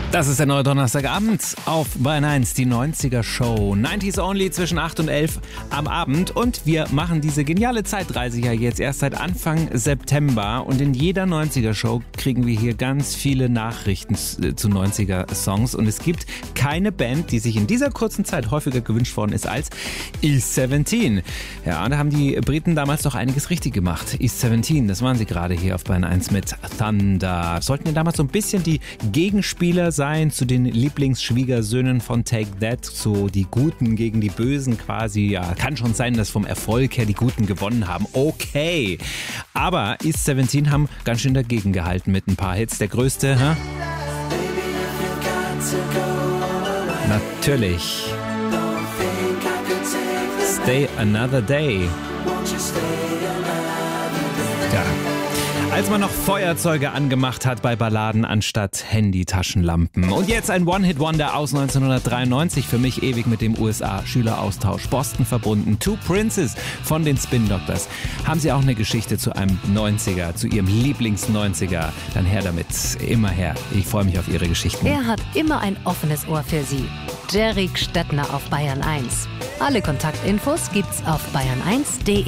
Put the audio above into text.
Das ist der neue Donnerstagabend auf Bayern 1, die 90er Show. 90s Only zwischen 8 und 11 am Abend. Und wir machen diese geniale Zeitreise ja jetzt erst seit Anfang September. Und in jeder 90er Show kriegen wir hier ganz viele Nachrichten zu 90er Songs. Und es gibt keine Band, die sich in dieser kurzen Zeit häufiger gewünscht worden ist als East 17. Ja, da haben die Briten damals doch einiges richtig gemacht. East 17, das waren sie gerade hier auf Bayern 1 mit Thunder. Sollten ja damals so ein bisschen die Gegenspieler sein zu den Lieblingsschwiegersöhnen von Take That, so die Guten gegen die Bösen quasi. Ja, kann schon sein, dass vom Erfolg her die Guten gewonnen haben. Okay. Aber East 17 haben ganz schön dagegen gehalten mit ein paar Hits. Der größte, Natürlich. Stay Another Day. Ja. Als man noch Feuerzeuge angemacht hat bei Balladen anstatt Handy-Taschenlampen. Und jetzt ein One-Hit-Wonder aus 1993, für mich ewig mit dem USA-Schüleraustausch Boston verbunden. Two Princes von den Spin Doctors. Haben Sie auch eine Geschichte zu einem 90er, zu Ihrem Lieblings-90er? Dann her damit, immer her. Ich freue mich auf Ihre Geschichten. Er hat immer ein offenes Ohr für Sie. Jerry Stettner auf Bayern 1. Alle Kontaktinfos gibt's auf bayern1.de.